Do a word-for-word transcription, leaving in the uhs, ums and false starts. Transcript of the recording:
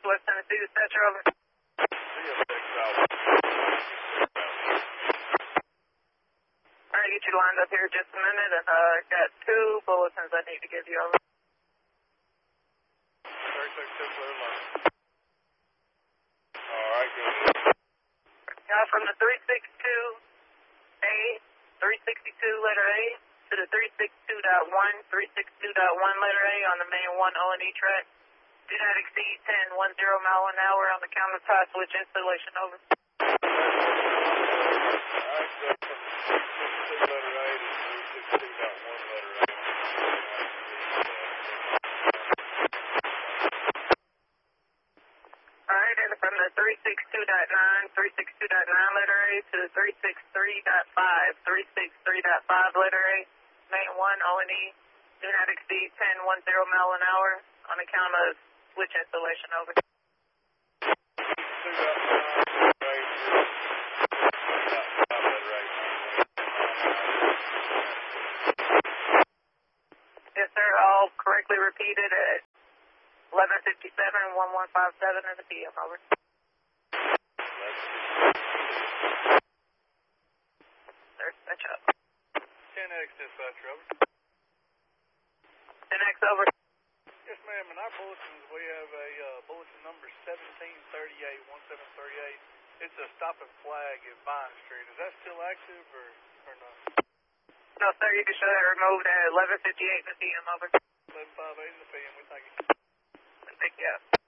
Northwest Tennessee dispatcher, over. Alright, get you lined up here just a minute. Uh, I got two bulletins I need to give you, over. thirty-six two, clear line. Alright, good. Now from the three six two A, three sixty-two letter A, to the three sixty-two point one, three sixty-two point one letter A on the main one O and E track. Do not exceed ten ten mile an hour on the counter tie switch installation, over. Alright, and from the three sixty-two point nine, three sixty-two point nine letter A to the three sixty-three point five, three sixty-three point five letter A, main one O and E. Do not exceed ten ten mile an hour on the count of switch installation, over. Yes, sir. All correctly repeated at eleven fifty-seven, one one five seven in the P M, over. Sir, dispatch up. ten X dispatcher, over. ten X, over. Yes, ma'am. In our bulletins, we have a uh, bulletin number seventeen thirty-eight, one seven three eight. It's a stop and flag at Vine Street. Is that still active or, or not? No, sir. You can show that removed at eleven fifty-eight in the P M, over. eleven fifty-eight in the P M. We thank you. Thank you.